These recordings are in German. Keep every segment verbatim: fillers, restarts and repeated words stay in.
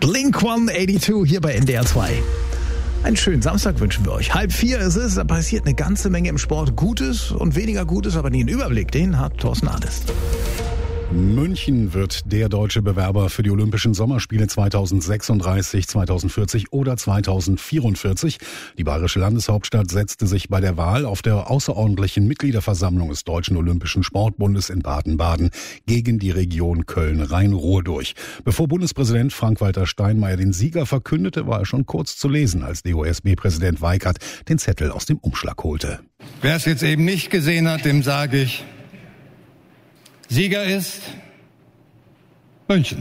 Blink hundertzweiundachtzig hier bei N D R zwei. Einen schönen Samstag wünschen wir euch. Halb vier ist es, da passiert eine ganze Menge im Sport. Gutes und weniger Gutes, aber nie einen Überblick. Den hat Thorsten Adest. München wird der deutsche Bewerber für die Olympischen Sommerspiele zweitausendsechsunddreißig, zweitausendvierzig oder zweitausendvierundvierzig. Die bayerische Landeshauptstadt setzte sich bei der Wahl auf der außerordentlichen Mitgliederversammlung des Deutschen Olympischen Sportbundes in Baden-Baden gegen die Region Köln-Rhein-Ruhr durch. Bevor Bundespräsident Frank-Walter Steinmeier den Sieger verkündete, war er schon kurz zu lesen, als D O S B-Präsident Weikert den Zettel aus dem Umschlag holte. Wer es jetzt eben nicht gesehen hat, dem sage ich, Sieger ist München.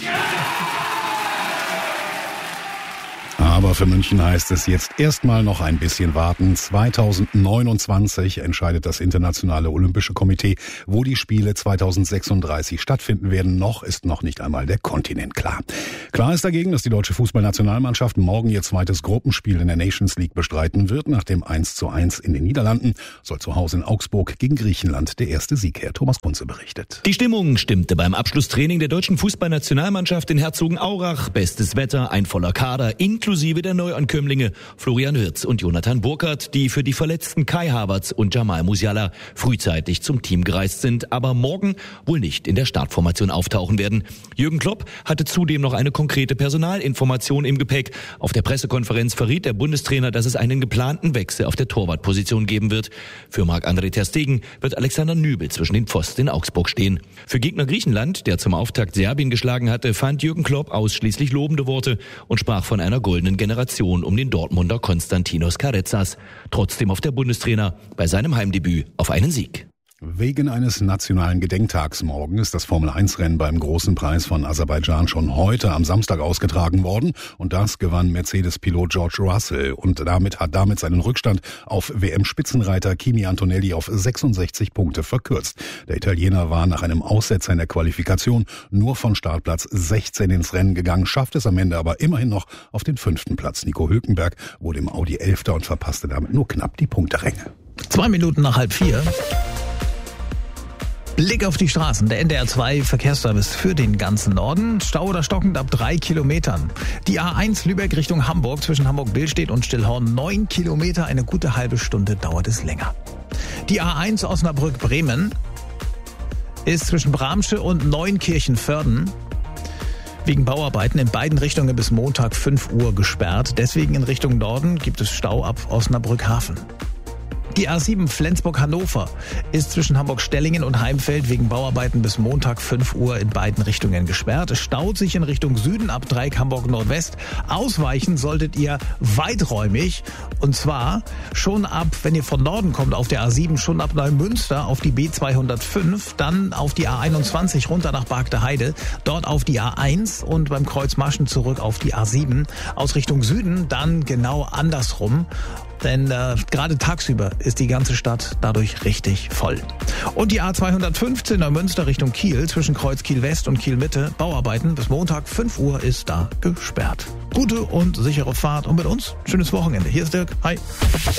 Aber für München heißt es jetzt erstmal noch ein bisschen warten. zweitausendneunundzwanzig entscheidet das Internationale Olympische Komitee, wo die Spiele zweitausendsechsunddreißig stattfinden werden. Noch ist noch nicht einmal der Kontinent klar. Klar ist dagegen, dass die deutsche Fußballnationalmannschaft morgen ihr zweites Gruppenspiel in der Nations League bestreiten wird. Nach dem eins zu eins in den Niederlanden soll zu Hause in Augsburg gegen Griechenland der erste Sieg her. Thomas Kunze berichtet. Die Stimmung stimmte beim Abschlusstraining der deutschen Fußballnationalmannschaft in Herzogenaurach. Bestes Wetter, ein voller Kader, inklusive der Neuankömmlinge Florian Wirtz und Jonathan Burkhardt, die für die verletzten Kai Havertz und Jamal Musiala frühzeitig zum Team gereist sind, aber morgen wohl nicht in der Startformation auftauchen werden. Jürgen Klopp hatte zudem noch eine konkrete Personalinformation im Gepäck. Auf der Pressekonferenz verriet der Bundestrainer, dass es einen geplanten Wechsel auf der Torwartposition geben wird. Für Marc-André ter Stegen wird Alexander Nübel zwischen den Pfosten in Augsburg stehen. Für Gegner Griechenland, der zum Auftakt Serbien geschlagen hatte, fand Jürgen Klopp ausschließlich lobende Worte und sprach von einer goldenen Generation um den Dortmunder Konstantinos Karezas. Trotzdem auf der Bundestrainer bei seinem Heimdebüt auf einen Sieg. Wegen eines nationalen Gedenktags morgen ist das Formel eins Rennen beim Großen Preis von Aserbaidschan schon heute am Samstag ausgetragen worden. Und das gewann Mercedes-Pilot George Russell und damit hat damit seinen Rückstand auf W M-Spitzenreiter Kimi Antonelli auf sechsundsechzig Punkte verkürzt. Der Italiener war nach einem Aussetzer in der Qualifikation nur von Startplatz sechzehn ins Rennen gegangen, schafft es am Ende aber immerhin noch auf den fünften Platz. Nico Hülkenberg wurde im Audi Elfter und verpasste damit nur knapp die Punkteränge. Zwei Minuten nach halb vier. Blick auf die Straßen. Der N D R zwei Verkehrsservice für den ganzen Norden. Stau oder stockend ab drei Kilometern. Die A eins Lübeck Richtung Hamburg zwischen Hamburg-Billstedt und Stillhorn neun Kilometer. Eine gute halbe Stunde dauert es länger. Die A eins Osnabrück-Bremen ist zwischen Bramsche und Neunkirchen-Vörden wegen Bauarbeiten in beiden Richtungen bis Montag fünf Uhr gesperrt. Deswegen in Richtung Norden gibt es Stau ab Osnabrück-Hafen. Die A sieben Flensburg-Hannover ist zwischen Hamburg-Stellingen und Heimfeld wegen Bauarbeiten bis Montag fünf Uhr in beiden Richtungen gesperrt. Es staut sich in Richtung Süden ab Dreieck Hamburg-Nordwest. Ausweichen solltet ihr weiträumig und zwar schon ab, wenn ihr von Norden kommt auf der A sieben, schon ab Neumünster auf die B zweihundertfünf, dann auf die A einundzwanzig runter nach Bargteheide, dort auf die A eins und beim Kreuz Maschen zurück auf die A sieben. Aus Richtung Süden dann genau andersrum. Denn äh, gerade tagsüber ist die ganze Stadt dadurch richtig voll. Und die A zweihundertfünfzehn Neumünster Richtung Kiel zwischen Kreuz Kiel West und Kiel Mitte. Bauarbeiten bis Montag fünf Uhr ist da gesperrt. Gute und sichere Fahrt und mit uns schönes Wochenende. Hier ist Dirk. Hi.